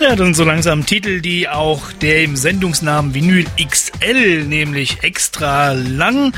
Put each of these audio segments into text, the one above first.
Ja, das sind so langsam Titel, die auch dem Sendungsnamen Vinyl XL, nämlich extra lang,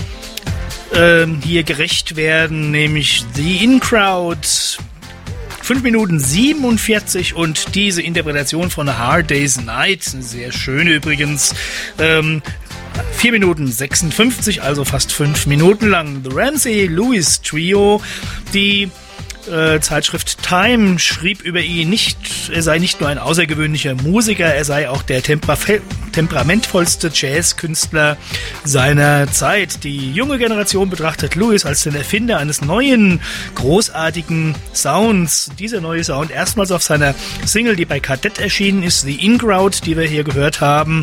hier gerecht werden, nämlich The In Crowd, 5 Minuten 47 und diese Interpretation von A Hard Day's Night, sehr schöne übrigens, 4 Minuten 56, also fast 5 Minuten lang. The Ramsey Lewis Trio, die Zeitschrift Time schrieb über ihn er sei nicht nur ein außergewöhnlicher Musiker, er sei auch der temperamentvollste Jazzkünstler seiner Zeit. Die junge Generation betrachtet Lewis als den Erfinder eines neuen, großartigen Sounds. Dieser neue Sound erstmals auf seiner Single, die bei Kadett erschienen ist, The In Crowd, die wir hier gehört haben,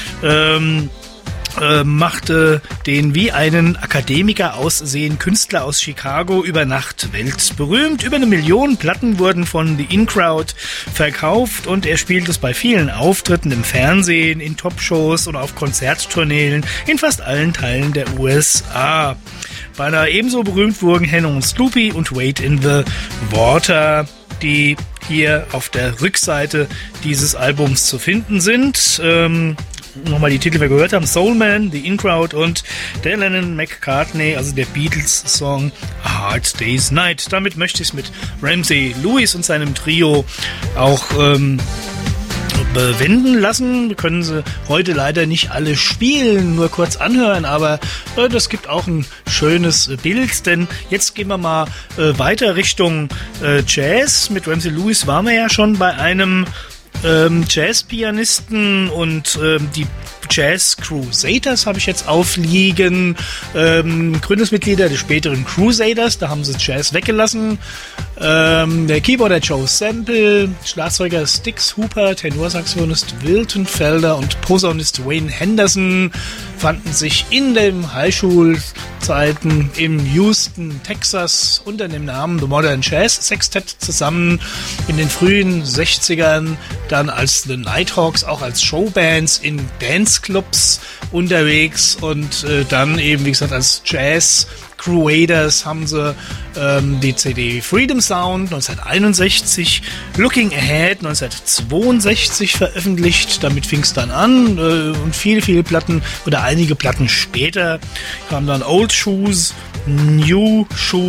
machte den wie einen Akademiker aussehenden Künstler aus Chicago über Nacht weltberühmt. Über 1 Million Platten wurden von The In Crowd verkauft und er spielte es bei vielen Auftritten im Fernsehen, in Topshows oder auf Konzerttourneen in fast allen Teilen der USA. Beinahe ebenso berühmt wurden Henno und Sloopy und Wade in the Water, die hier auf der Rückseite dieses Albums zu finden sind. Nochmal die Titel, die wir gehört haben: Soul Man, The In Crowd und der Lennon-McCartney, also der Beatles-Song A Hard Day's Night. Damit möchte ich es mit Ramsey Lewis und seinem Trio auch bewenden lassen. Wir können sie heute leider nicht alle spielen, nur kurz anhören, aber das gibt auch ein schönes Bild, denn jetzt gehen wir mal weiter Richtung Jazz. Mit Ramsey Lewis waren wir ja schon bei einem Jazzpianisten und die Jazz Crusaders habe ich jetzt aufliegen. Gründungsmitglieder der späteren Crusaders, da haben sie Jazz weggelassen. Der Keyboarder Joe Sample, Schlagzeuger Styx Hooper, Tenorsaxophonist Wilton Felder und Posaunist Wayne Henderson fanden sich in den Highschulzeiten in Houston, Texas unter dem Namen The Modern Jazz Sextet zusammen. In den frühen 60ern dann als The Nighthawks, auch als Showbands in Danceclubs unterwegs und dann eben, wie gesagt, als Jazz Crusaders haben sie die CD Freedom Sound 1961, Looking Ahead 1962 veröffentlicht. Damit fing es dann an und viele Platten oder einige Platten später kamen dann Old Shoes, Old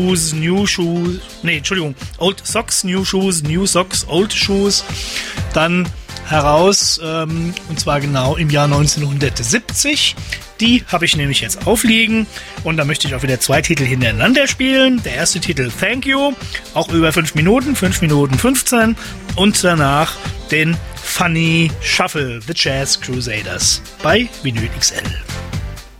Socks, New Shoes, New Socks, Old Shoes dann heraus, und zwar genau im Jahr 1970. Die habe ich nämlich jetzt aufliegen und da möchte ich auch wieder 2 Titel hintereinander spielen. Der erste Titel Thank You, auch über 5 Minuten 15 und danach den Funny Shuffle, The Jazz Crusaders bei Vinyl XL.